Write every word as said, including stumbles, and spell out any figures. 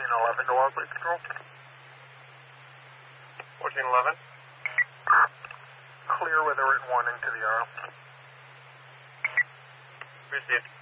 eleven to our police control. fourteen eleven. Clear with a written warning to the R. Received.